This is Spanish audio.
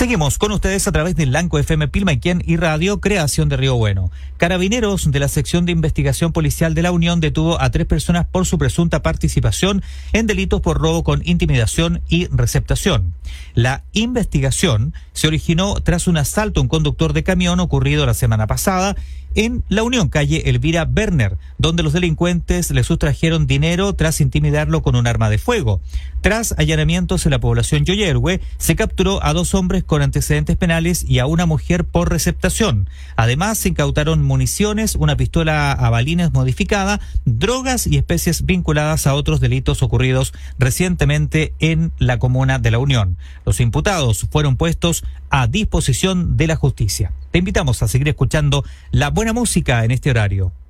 Seguimos con ustedes a través del Lanco FM Pilmaiquén y Radio Creación de Río Bueno. Carabineros de la Sección de Investigación Policial de la Unión detuvo a 3 personas por su presunta participación en delitos por robo con intimidación y receptación. La investigación se originó tras un asalto a un conductor de camión ocurrido la semana pasada en La Unión, calle Elvira Berner, donde los delincuentes le sustrajeron dinero tras intimidarlo con un arma de fuego. Tras allanamientos en la población Yoyerhue, se capturó a 2 hombres con antecedentes penales y a una mujer por receptación. Además, se incautaron municiones, una pistola a balines modificada, drogas y especies vinculadas a otros delitos ocurridos recientemente en la comuna de La Unión. Los imputados fueron puestos a disposición de la justicia. Te invitamos a seguir escuchando la buena música en este horario.